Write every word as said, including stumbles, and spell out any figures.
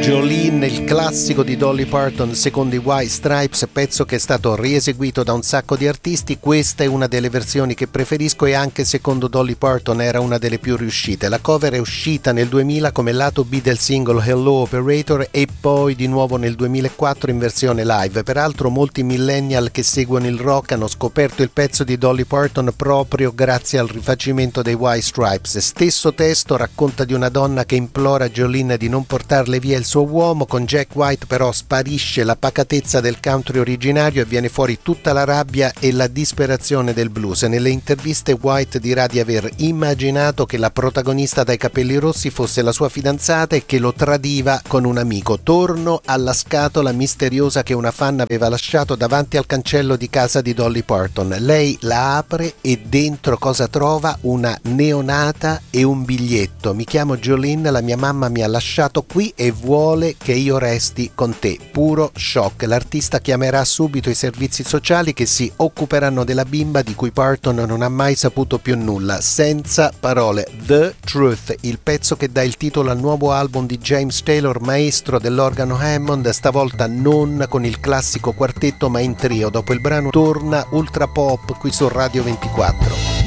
Jolene, il classico di Dolly Parton secondo i White Stripes, pezzo che è stato rieseguito da un sacco di artisti. Questa è una delle versioni che preferisco e anche secondo Dolly Parton era una delle più riuscite. La cover è uscita nel duemila come lato B del singolo Hello Operator e poi di nuovo nel duemilaquattro in versione live. Peraltro molti millennial che seguono il rock hanno scoperto il pezzo di Dolly Parton proprio grazie al rifacimento dei White Stripes. Stesso testo racconta di una donna che implora Jolene di non portarle via il suo uomo. Con Jack White però sparisce la pacatezza del country originario e viene fuori tutta la rabbia e la disperazione del blues. Nelle interviste White dirà di aver immaginato che la protagonista dai capelli rossi fosse la sua fidanzata e che lo tradiva con un amico. Torno alla scatola misteriosa che una fan aveva lasciato davanti al cancello di casa di Dolly Parton. Lei la apre e dentro cosa trova? Una neonata e un biglietto. Mi chiamo Jolene, la mia mamma mi ha lasciato qui e vuole che io resti con te. Puro shock. L'artista chiamerà subito i servizi sociali che si occuperanno della bimba di cui Parton non ha mai saputo più nulla. Senza parole. The Truth, il pezzo che dà il titolo al nuovo album di James Taylor, maestro dell'organo Hammond, stavolta non con il classico quartetto ma in trio. Dopo il brano torna ultra pop qui su Radio ventiquattro.